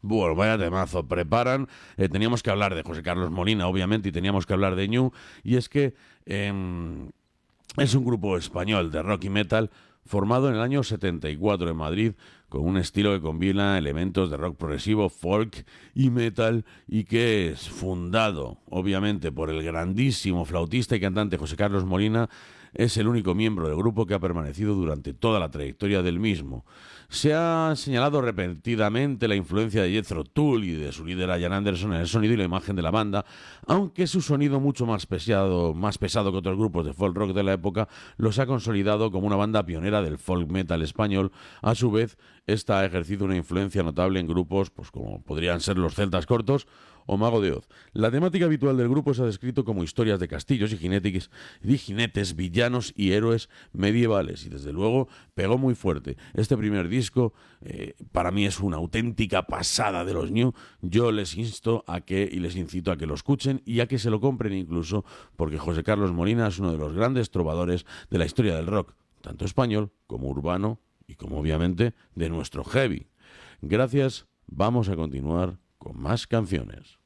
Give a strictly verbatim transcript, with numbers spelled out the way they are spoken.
Bueno, vaya temazo, preparan. Eh, teníamos que hablar de José Carlos Molina, obviamente, y teníamos que hablar de Ñu. Y es que eh, es un grupo español de rock y metal formado en el año setenta y cuatro en Madrid, con un estilo que combina elementos de rock progresivo, folk y metal, y que es fundado, obviamente, por el grandísimo flautista y cantante José Carlos Molina. Es el único miembro del grupo que ha permanecido durante toda la trayectoria del mismo. Se ha señalado repetidamente la influencia de Jethro Tull y de su líder Ian Anderson en el sonido y la imagen de la banda, aunque su sonido mucho más pesado, más pesado que otros grupos de folk rock de la época los ha consolidado como una banda pionera del folk metal español. A su vez, esta ha ejercido una influencia notable en grupos pues, como podrían ser los Celtas Cortos o Mago de Oz. La temática habitual del grupo se ha descrito como historias de castillos y jinetes, y jinetes, villanos y héroes medievales, y desde luego pegó muy fuerte. Este primer disco eh, para mí es una auténtica pasada de los Ñu. Yo les insto a que y les incito a que lo escuchen y a que se lo compren incluso, porque José Carlos Molina es uno de los grandes trovadores de la historia del rock, tanto español como urbano y como obviamente de nuestro heavy. Gracias, vamos a continuar con más canciones.